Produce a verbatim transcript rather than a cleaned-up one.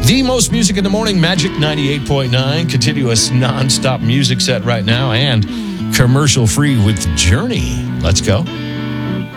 The most music in the morning, Magic ninety-eight point nine, continuous non-stop music set right now, and commercial free with Journey. Let's go.